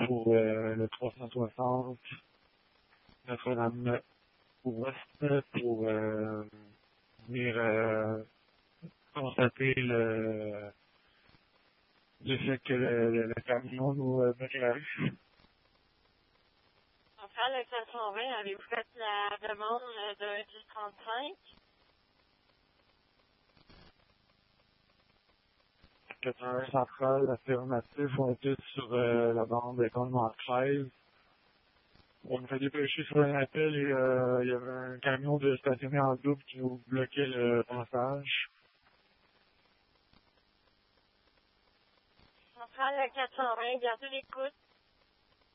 pour le 360 Notre-Dame-Ouest pour venir constater le fait que le camion nous brûle. Centrale le 420, avez-vous fait la demande d'un 1035? 80 centrales affirmatif, on était sur la bande de Commandement 13. On nous fait dépêcher sur un appel et il y avait un camion de stationné en double qui nous bloquait le passage. Centrale le 420, gardez l'écoute.